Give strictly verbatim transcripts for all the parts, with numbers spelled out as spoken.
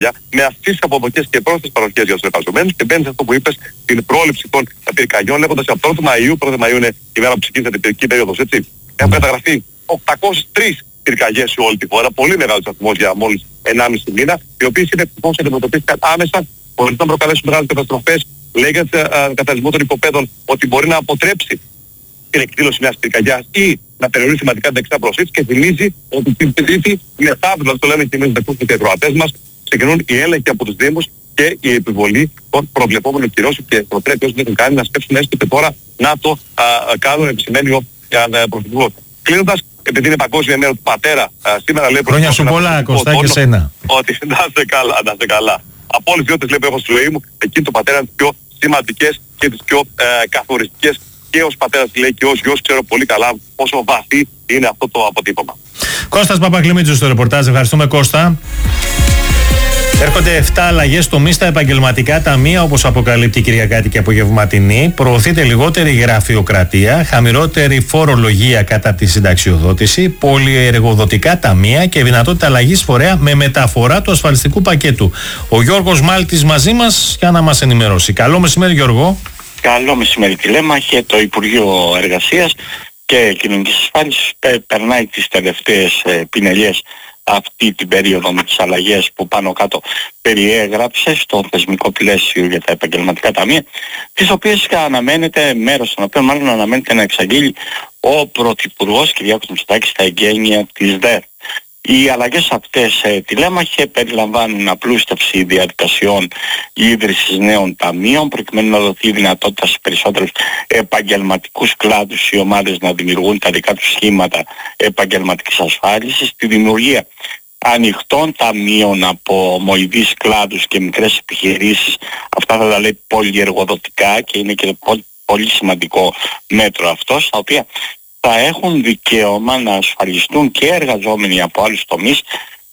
με αυξήσεις αποδοχές και πρόσθετες παροχές για τους εργαζομένους και μπαίνει σε αυτό που είπες, την πρόληψη των πυρκαγιών, λέγοντας ότι πρώτη Μαΐου, πρώτη Μαΐου είναι η μέρα που ξεκίνησε την πυρική περίοδος, έτσι. Έχουν καταγραφεί οκτακόσιες τρεις πυρκαγιές σε όλη τη χώρα, πολύ μεγάλος αριθμός για μόλις ενάμιση μήνα, οι οποίες είναι ευτυχώς αντιμετωπίστηκαν άμεσα, χωρίς να προκαλέσουν μεγάλες καταστροφές. Λέγεται uh, καθαρισμό των οικοπαίδων ότι μπορεί να αποτρέψει την εκδήλωση μιας πυρκαγιάς ή να περιορίσει σημαντικά την δεξιά προσήλωση και θυμίζει ότι την Τρίτη μετά, δηλαδή το λέμε και εμείς με τους ακροατές μας, ξεκινούν οι έλεγχοι από τους Δήμους και η επιβολή των προβλεπόμενων κυρώσεων και προτρέπει όσοι δεν έχουν κάνει να σκέψουν έστω και τώρα να το α, κάνουν, επισημαίνει ο Πρωθυπουργός. Κλείνοντας, επειδή είναι Παγκόσμια Μέρα του Πατέρα, α, σήμερα λέει... Χρόνια σου πολλά, Κωστά, και σένα. Ότι να είστε καλά, να είστε καλά. Από όλες τις ιδιότητες που έχω στη ζωή μου, εκείνη το πατέρα είναι τις πιο σημαντικές και τις πιο ε, καθοριστικές. Και ως πατέρας λέει και ως γιος ξέρω πολύ καλά πόσο βαθύ είναι αυτό το αποτύπωμα. Κώστας Παπακλημίτσος στο ρεπορτάζ. Ευχαριστούμε, Κώστα. Έρχονται επτά αλλαγές τομείς στα επαγγελματικά ταμεία, όπως αποκαλύπτει η Κυριακάτικη Απογευματινή. Προωθείται λιγότερη γραφειοκρατία, χαμηλότερη φορολογία κατά τη συνταξιοδότηση, πολυεργοδοτικά ταμεία και δυνατότητα αλλαγής φορέα με μεταφορά του ασφαλιστικού πακέτου. Ο Γιώργος Μάλτης μαζί μας για να μας ενημερώσει. Καλό μεσημέρι, Γιώργο. Καλό μεσημέρι, τηλέμαχε. Το Υπουργείο Εργασίας και Κοινωνικής Ασφάλισης περνάει τις τελευταίες ε, πινελιές αυτή την περίοδο με τις αλλαγές που πάνω κάτω περιέγραψε στο θεσμικό πλαίσιο για τα επαγγελματικά ταμεία, τις οποίες αναμένεται, μέρος των οποίων μάλλον αναμένεται να εξαγγείλει ο Πρωθυπουργός Κυριάκος Μητσοτάκης στα εγγένεια της ΔΕΡ. Οι αλλαγές αυτές, ε, τηλέμαχε, περιλαμβάνουν απλούστευση διαδικασιών ίδρυσης νέων ταμείων, προκειμένου να δοθεί δυνατότητα σε περισσότερους επαγγελματικούς κλάδους οι ομάδες να δημιουργούν τα δικά τους σχήματα επαγγελματικής ασφάλισης, τη δημιουργία ανοιχτών ταμείων από ομοειδείς κλάδους και μικρές επιχειρήσεις. Αυτά θα τα λέει πολυεργοδοτικά και είναι και πολύ, πολύ σημαντικό μέτρο αυτό, στα οποία θα έχουν δικαίωμα να ασφαλιστούν και εργαζόμενοι από άλλους τομείς,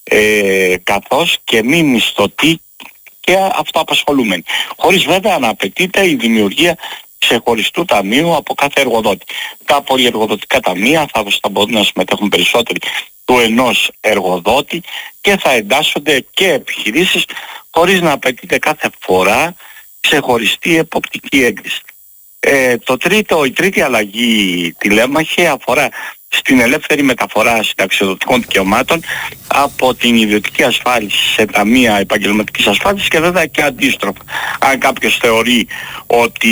ε, καθώς και μη μισθωτοί και αυτοαπασχολούμενοι. Χωρίς βέβαια να απαιτείται η δημιουργία ξεχωριστού ταμείου από κάθε εργοδότη. Τα πολυεργοδοτικά ταμεία θα, θα μπορούν να συμμετέχουν περισσότεροι του ενός εργοδότη και θα εντάσσονται και επιχειρήσεις χωρίς να απαιτείται κάθε φορά ξεχωριστή εποπτική έγκριση. Ε, το τρίτο, η τρίτη αλλαγή, τηλέμαχε, αφορά στην ελεύθερη μεταφορά συνταξιοδοτικών δικαιωμάτων από την ιδιωτική ασφάλιση σε ταμεία επαγγελματικής ασφάλισης και βέβαια και αντίστροφα. Αν κάποιος θεωρεί ότι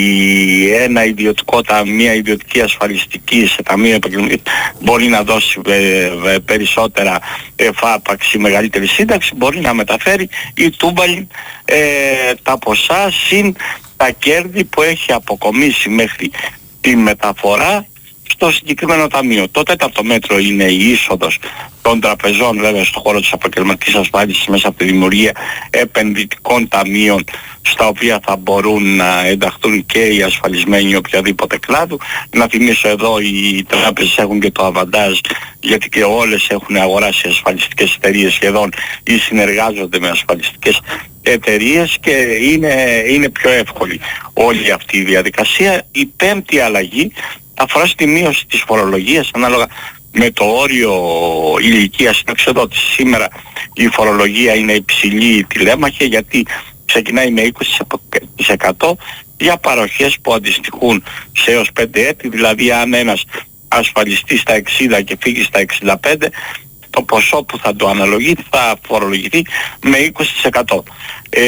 ένα ιδιωτικό ταμείο, μια ιδιωτική ασφαλιστική σε ταμείο επαγγελματικής μπορεί να δώσει ε, ε, περισσότερα εφάπαξη, μεγαλύτερη σύνταξη, μπορεί να μεταφέρει η τούμπαλη ε, τα ποσά συν τα κέρδη που έχει αποκομίσει μέχρι τη μεταφορά στο συγκεκριμένο ταμείο. Το τέταρτο μέτρο είναι η είσοδος των τραπεζών βέβαια στον χώρο της επαγγελματικής ασφάλισης μέσα από τη δημιουργία επενδυτικών ταμείων, στα οποία θα μπορούν να ενταχθούν και οι ασφαλισμένοι οποιαδήποτε κλάδου. Να θυμίσω εδώ, οι τράπεζες έχουν και το αβαντάζ, γιατί και όλες έχουν αγοράσει ασφαλιστικές εταιρείες σχεδόν ή συνεργάζονται με ασφαλιστικές εταιρείες και είναι, είναι πιο εύκολη όλη αυτή η διαδικασία. Η πέμπτη αλλαγή αφορά στη μείωση της φορολογίας ανάλογα με το όριο ηλικίας συνταξιοδότησης. Σήμερα η φορολογία είναι υψηλή, τηλέμαχε, γιατί ξεκινάει με είκοσι τοις εκατό για παροχές που αντιστοιχούν σε έως πέντε έτη, δηλαδή αν ένας ασφαλιστής στα εξήντα και φύγει στα εξήντα πέντε, το ποσό που θα το αναλογεί θα φορολογηθεί με είκοσι τοις εκατό ε,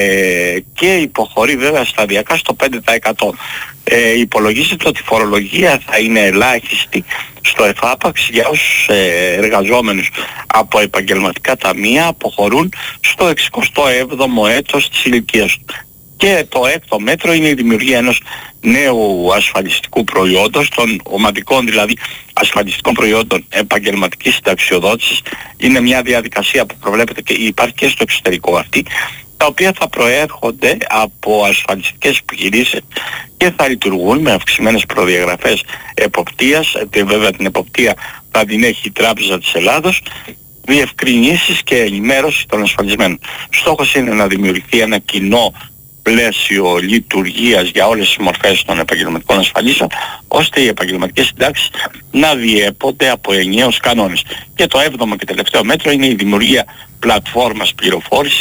και υποχωρεί βέβαια σταδιακά στο πέντε τοις εκατό. Ε, υπολογίζεται ότι η φορολογία θα είναι ελάχιστη στο εφάπαξ για όσους ε, εργαζόμενους από επαγγελματικά ταμεία αποχωρούν στο εξηκοστό έβδομο έτος της ηλικίας του. Και το έκτο μέτρο είναι η δημιουργία ενός νέου ασφαλιστικού προϊόντος, των ομαδικών δηλαδή ασφαλιστικών προϊόντων επαγγελματικής συνταξιοδότησης. Είναι μια διαδικασία που προβλέπεται και υπάρχει και στο εξωτερικό αυτή, τα οποία θα προέρχονται από ασφαλιστικές επιχειρήσεις και θα λειτουργούν με αυξημένες προδιαγραφές εποπτείας. Ε, βέβαια την εποπτεία θα την έχει η Τράπεζα της Ελλάδος, διευκρινήσεις και ενημέρωση των ασφαλισμένων. Στόχος είναι να δημιουργηθεί ένα κοινό πλαίσιο λειτουργίας για όλες τις μορφές των επαγγελματικών ασφαλίσεων, ώστε οι επαγγελματικές συντάξεις να διέπονται από ενιαίους κανόνες. Και το έβδομο και τελευταίο μέτρο είναι η δημιουργία πλατφόρμας πληροφόρησης